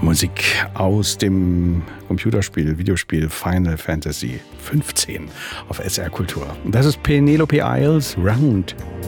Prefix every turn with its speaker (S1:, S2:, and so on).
S1: Musik aus dem Computerspiel, Videospiel Final Fantasy 15 auf SR Kultur. Das ist Penelope Isles Round.